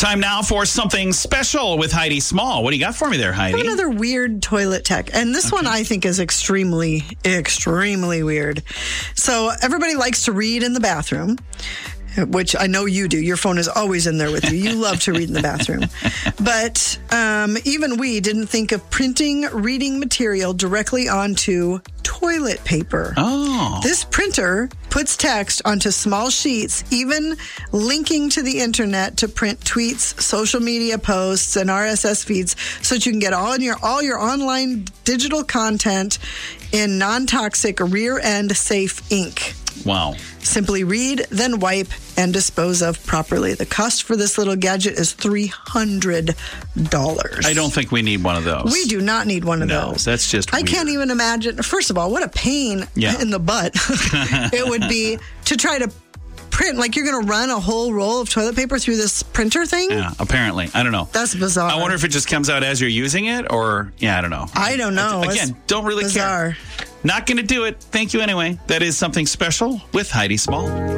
Time now for something special with Heidi Small. What do you got for me there, Heidi? Another weird toilet tech. And this one I think is extremely, extremely weird. So everybody likes to read in the bathroom, which I know you do. Your phone is always in there with you. You love to read in the bathroom. But even we didn't think of printing reading material directly onto toilet paper. Oh. This printer puts text onto small sheets, even linking to the internet to print tweets, social media posts, and RSS feeds so that you can get all your online digital content in non-toxic rear-end safe ink. Wow. Simply read, then wipe, and dispose of properly. The cost for this little gadget is $300. I don't think we need one of those. We do not need one of those. That's just weird. I can't even imagine. First of all, what a pain in the butt it would be to try to print. Like, you're going to run a whole roll of toilet paper through this printer thing? Yeah, apparently. I don't know. That's bizarre. I wonder if it just comes out as you're using it, or, I don't know. I don't know. Again, don't really bizarre. care. Not going to do it. Thank you anyway. That is something special with Heidi Small.